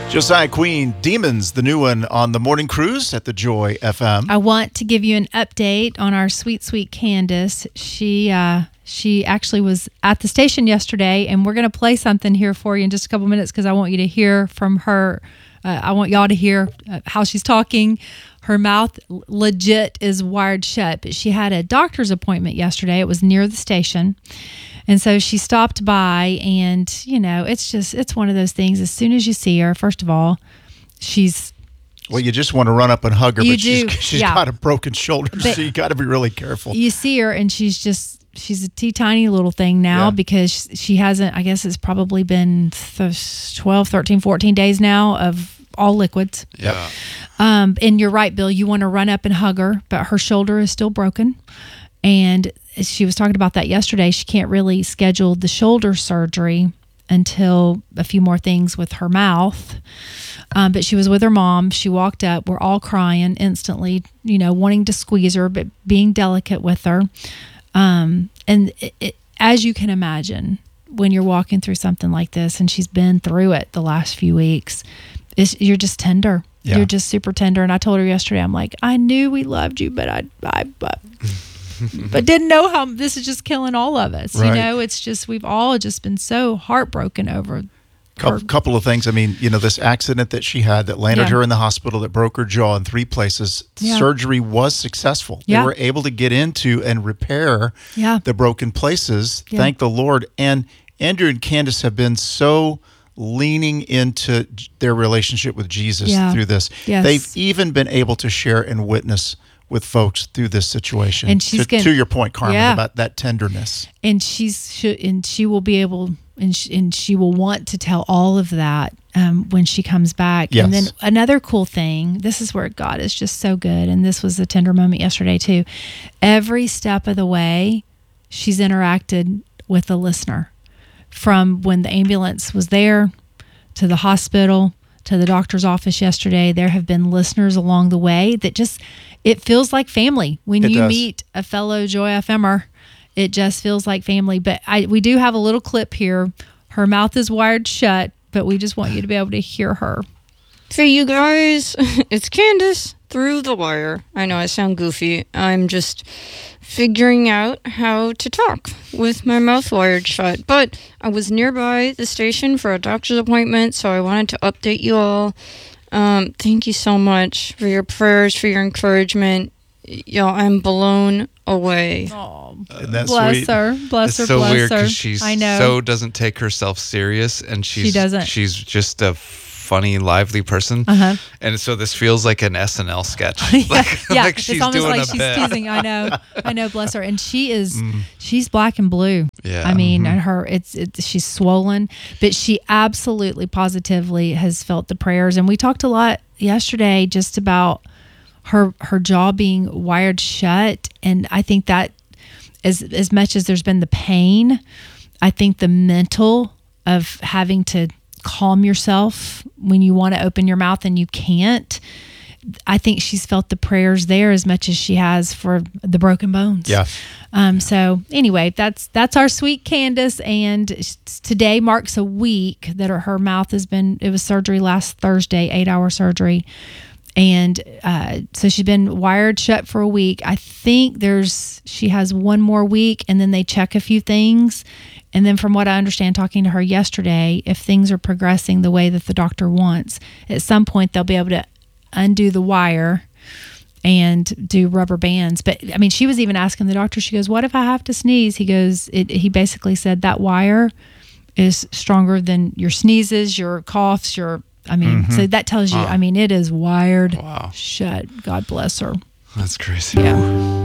Josiah Queen, Demons, the new one on the Morning Cruise at the Joy FM. I want to give you an update on our sweet, sweet Candace. She actually was at the station yesterday, and we're going to play something here for you in just a couple minutes because I want you to hear from her. I want y'all to hear how she's talking. Her mouth legit is wired shut, but she had a doctor's appointment yesterday. It was near the station. And so she stopped by, and, you know, it's one of those things. As soon as you see her, first of all, well, you just want to run up and hug her, but she's yeah. got a broken shoulder, so you got to be really careful. You see her, and she's a teeny little thing now because she hasn't, I guess it's probably been 12, 13, 14 days now of all liquids. Yeah. And you're right, Bill, you want to run up and hug her, but her shoulder is still broken. And she was talking about that yesterday. She can't really schedule the shoulder surgery until a few more things with her mouth. But she was with her mom. She walked up. We're all crying instantly, you know, wanting to squeeze her, but being delicate with her. And as you can imagine, when you're walking through something like this, and she's been through it the last few weeks, you're just tender. Yeah. You're just super tender. And I told her yesterday, I'm like, I knew we loved you, but but didn't know how this is just killing all of us. Right. You know, it's just, we've all just been so heartbroken over. Couple of things. I mean, you know, this accident that she had that landed her in the hospital that broke her jaw in 3 places. Surgery was successful. They were able to get into and repair the broken places. Thank the Lord. And Andrew and Candace have been so leaning into their relationship with Jesus through this. Yes. They've even been able to share and witness with folks through this situation. And to your point, Carmen, about that tenderness. And she will be able, and she will want to tell all of that when she comes back. Yes. And then another cool thing, this is where God is just so good, and this was a tender moment yesterday too. Every step of the way, she's interacted with the listener. From when the ambulance was there to the hospital to the doctor's office yesterday, there have been listeners along the way that just, it feels like family. When you meet a fellow Joy FMer, it just feels like family. But we do have a little clip here. Her mouth is wired shut, but we just want you to be able to hear her. For you guys, it's Candace through the wire. I know I sound goofy. I'm just figuring out how to talk with my mouth wired shut. But I was nearby the station for a doctor's appointment, so I wanted to update you all. Thank you so much for your prayers, for your encouragement. Y'all, I'm blown away. Oh, that's bless sweet. her. Bless her. It's so bless weird her. because she so doesn't take herself serious, and she doesn't. She's just a funny, lively person. And so this feels like an SNL sketch. Like she's it's almost doing like a she's bit. teasing. I know, bless her. And she is, she's black and blue. Yeah. I mean, and she's swollen, but she absolutely, positively has felt the prayers. And we talked a lot yesterday just about her jaw being wired shut. And I think that as much as there's been the pain, I think the mental of having to calm yourself when you want to open your mouth and you can't, I think she's felt the prayers there as much as she has for the broken bones. Yeah. So anyway, that's our sweet Candace, and today marks a week that her mouth has been, it was surgery last Thursday, 8-hour surgery. And so she's been wired shut for a week. I think she has one more week, and then they check a few things. And then from what I understand, talking to her yesterday, if things are progressing the way that the doctor wants, at some point they'll be able to undo the wire and do rubber bands. But I mean, she was even asking the doctor, she goes, what if I have to sneeze? He goes, he basically said that wire is stronger than your sneezes, your coughs, so that tells you, I mean, it is wired shut. God bless her. That's crazy. Yeah.